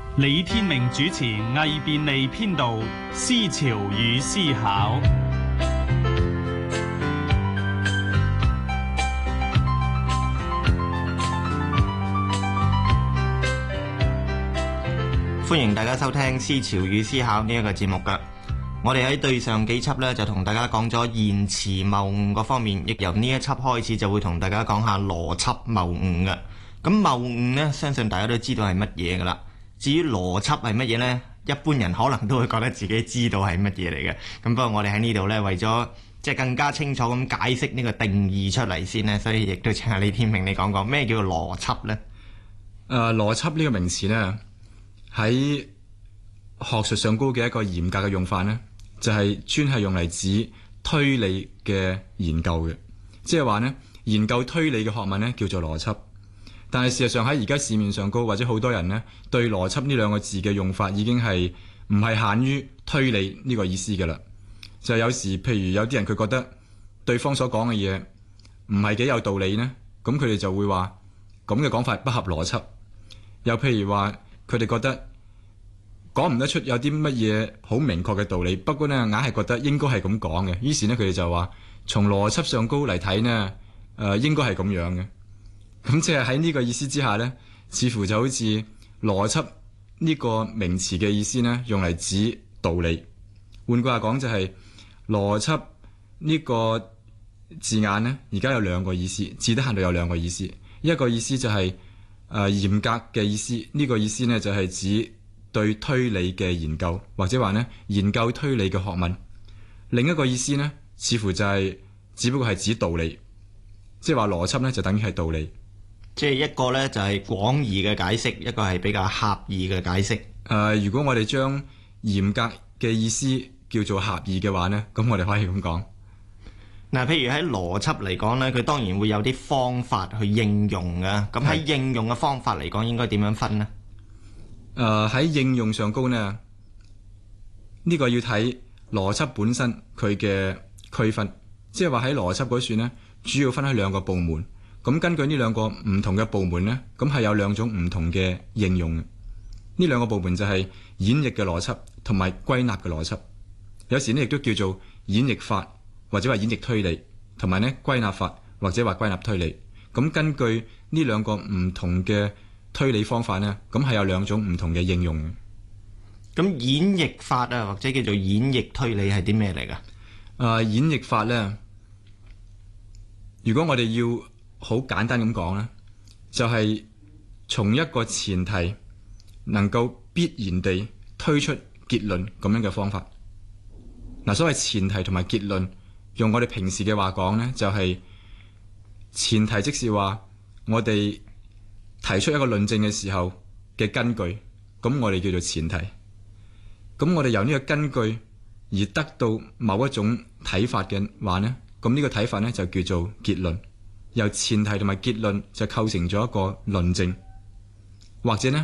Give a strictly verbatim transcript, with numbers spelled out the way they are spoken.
李天命主持魏便利編導《思潮與思考》。 歡迎大家收聽《思潮與思考》呢一個節目噶。我哋喺對上幾輯呢，就同大家講咗言辭謬誤嗰方面，亦由呢一輯開始就會同大家講下邏輯謬誤嘅。咁謬誤呢，相信大家都知道係乜嘢噶啦。至於邏輯係乜嘢呢？一般人可能都會覺得自己知道係乜嘢嚟嘅。咁不過我哋喺呢度呢，為咗即係更加清楚咁解釋呢個定義出嚟先呢，所以亦都請阿李天命你講講咩叫做邏輯呢？ 誒、呃，邏輯呢個名詞呢，喺學術上高嘅一個嚴格嘅用法呢，就係專係用嚟指推理嘅研究嘅，即係話呢，研究推理嘅學問呢叫做邏輯。但係事實上喺而家市面上高或者好多人呢，對邏輯呢兩個字嘅用法已經係唔係限於推理呢個意思嘅啦。就有時譬如有啲人佢覺得對方所講嘅嘢唔係幾有道理呢，咁佢哋就會話咁嘅講法不合邏輯。又譬如話佢哋覺得講唔得出有啲乜嘢好明確嘅道理，不過呢硬係覺得應該係咁講嘅，於是呢佢哋就話從邏輯上高嚟睇呢，誒、呃、應該係咁樣嘅。咁即係喺呢個意思之下呢，似乎就好似邏輯呢個名詞嘅意思呢，用嚟指道理。換句話講就係邏輯呢個字眼呢，而家有兩個意思，至低限度有兩個意思。一個意思就係、是、誒、呃、嚴格嘅意思，呢、這個意思呢，就係、是、指對推理嘅研究，或者話呢研究推理嘅學問。另一個意思呢，似乎就係、是、只不過係指道理，即係話邏輯呢，就等於係道理。 即係一個呢，就係廣義嘅解釋，一個係比較狹義嘅解釋。誒、 呃，如果我哋將嚴格嘅意思叫做狹義嘅話呢，咁我哋可以咁講。 嗱，譬如喺邏輯嚟講呢，佢當然會有啲方法去應用㗎。咁喺應用嘅方法嚟講，應該點樣分呢？ 誒、呃，喺應用上高呢，呢、這個要睇邏輯本身佢嘅區分，即係話喺邏輯嗰處呢，主要分開兩個部門。咁根據呢兩個唔同嘅部門呢，咁係有兩種唔同嘅應用嘅。呢兩個部門就係演繹嘅邏輯同埋歸納嘅邏輯。有時呢亦都叫做演繹法或者話演繹推理，同埋呢歸納法或者話歸納推理。咁根據呢兩個唔同嘅推理方法呢，咁係有兩種唔同嘅應用嘅。 咁演繹法啊，或者叫做演繹推理係啲咩嚟㗎？誒、 呃，演繹法呢，如果我哋要好簡單咁講咧，就係、是、從一個前提能夠必然地推出結論咁樣嘅方法。嗱，所謂前提同埋結論，用我哋平時嘅話講呢，就係、是、前提，即是話我哋提出一個論證嘅時候嘅根據，咁我哋叫做前提。咁我哋由呢個根據而得到某一種睇法嘅話呢，咁呢個睇法呢，就叫做結論。由前提同埋結論就構成咗一個論證，或者呢